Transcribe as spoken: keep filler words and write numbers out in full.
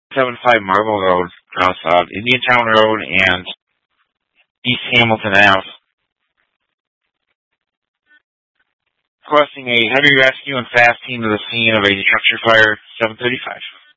seven five Marble Road, across uh, Indiantown Road and East Hamilton Ave. Requesting a heavy rescue and fast team to the scene of a structure fire, seven thirty-five.